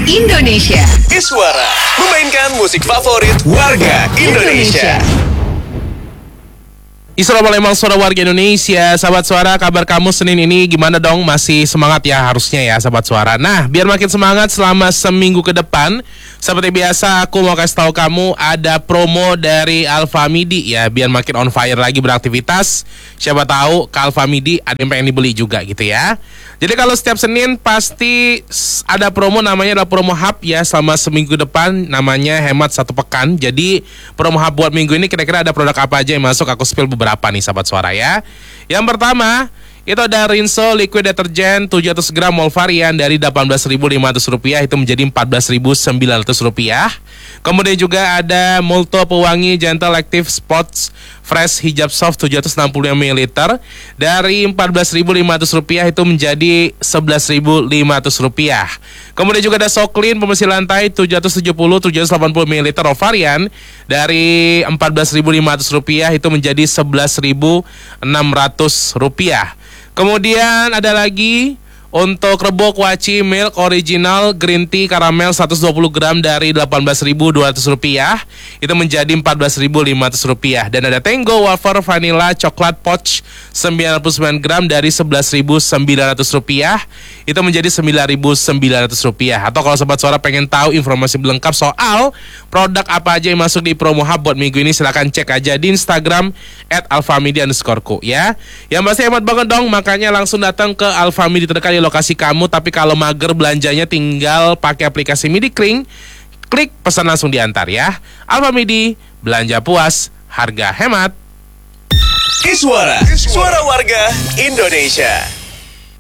Indonesia. Iswara memainkan musik favorit warga Indonesia. Isra Palembang, suara warga Indonesia. Sahabat Suara, kabar kamu Senin ini gimana dong? Masih semangat ya harusnya ya Sahabat Suara. Nah, biar makin semangat selama seminggu ke depan, seperti biasa aku mau kasih tahu kamu ada promo dari Alfamidi ya, biar makin on fire lagi beraktivitas. Siapa tahu ke Alfamidi ada yang pengen dibeli juga gitu ya. Jadi kalau setiap Senin pasti ada promo, namanya adalah promo hub ya, selama seminggu depan, namanya hemat satu pekan. Jadi promo hub buat minggu ini kira-kira ada produk apa aja yang masuk, aku spill beberapa nih Sahabat Suara ya. Yang pertama itu ada Rinso liquid deterjen 700 gram mol varian dari Rp18.500 itu menjadi Rp14.900. Kemudian juga ada Multo pewangi Gentle Active Spots Fresh Hijab Soft 765 ml dari Rp14.500 itu menjadi Rp11.500. Kemudian juga ada Soklin pembersih lantai 780 ml varian dari Rp14.500 itu menjadi Rp11.600. Kemudian ada lagi untuk rebok Waci Milk Original Green Tea Caramel 120 gram dari Rp18.200 itu menjadi Rp14.500. Dan ada Tango Wafer Vanilla Coklat Pouch 99 gram dari Rp11.900 itu menjadi Rp9.900. Atau kalau Sobat Suara pengen tahu informasi lengkap soal produk apa aja yang masuk di promo hub buat minggu ini, silahkan cek aja di Instagram @alfamidi_ku ya. Yang pasti hemat banget dong, makanya langsung datang ke Alfamidi terdekat di lokasi kamu. Tapi kalau mager belanjanya tinggal pakai aplikasi MidiKling, klik pesan langsung diantar ya. Alfamidi, belanja puas, harga hemat. Iswara, suara warga Indonesia.